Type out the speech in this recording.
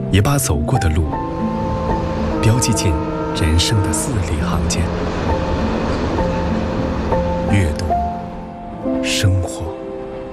也把走过的路标记进人生的字里行间。